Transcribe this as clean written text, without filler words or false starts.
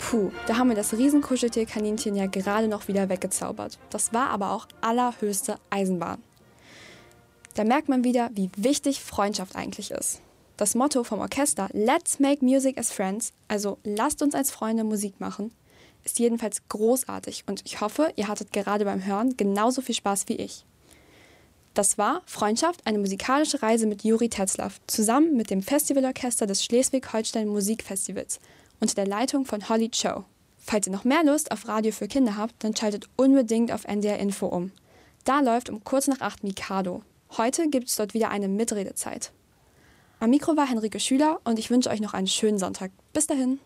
Puh, da haben wir das Riesenkuscheltier-Kaninchen ja gerade noch wieder weggezaubert. Das war aber auch allerhöchste Eisenbahn. Da merkt man wieder, wie wichtig Freundschaft eigentlich ist. Das Motto vom Orchester Let's make music as friends, also lasst uns als Freunde Musik machen, ist jedenfalls großartig und ich hoffe, ihr hattet gerade beim Hören genauso viel Spaß wie ich. Das war Freundschaft, eine musikalische Reise mit Juri Tetzlaff, zusammen mit dem Festivalorchester des Schleswig-Holstein Musikfestivals unter der Leitung von Holly Cho. Falls ihr noch mehr Lust auf Radio für Kinder habt, dann schaltet unbedingt auf NDR Info um. Da läuft um kurz nach 8 Mikado. Heute gibt es dort wieder eine Mitredezeit. Am Mikro war Henrike Schüler und ich wünsche euch noch einen schönen Sonntag. Bis dahin.